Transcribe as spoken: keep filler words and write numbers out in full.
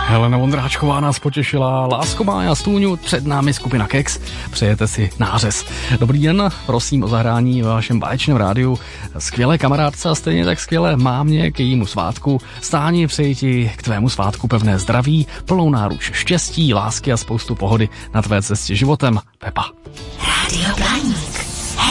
Helena Vondráčková nás potěšila. Lásko má, já stůňu, před námi skupina Kex. Přejete si nářez. Dobrý den, prosím o zahrání ve vašem báječném rádiu. Skvělé kamarádce a stejně tak skvělé mámě k jejímu svátku. Stáni, přeji ti k tvému svátku pevné zdraví, plnou náruč štěstí, lásky a spoustu pohody na tvé cestě životem. Pepa. Rádio Blaník.